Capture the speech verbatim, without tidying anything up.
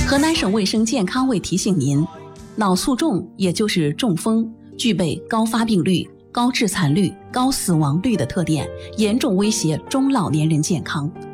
河南省卫生健康委提醒您，脑卒中也就是中风，具备高发病率、高致残率、高死亡率的特点，严重威胁中老年人健康。